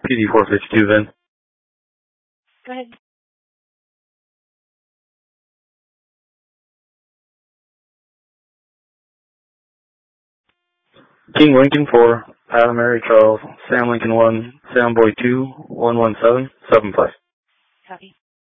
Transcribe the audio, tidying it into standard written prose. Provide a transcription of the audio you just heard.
PD 452 then. Go ahead. King Lincoln 4, Adam Mary Charles, Sam Lincoln 1, Sam Boy 2, 117, 75. Copy.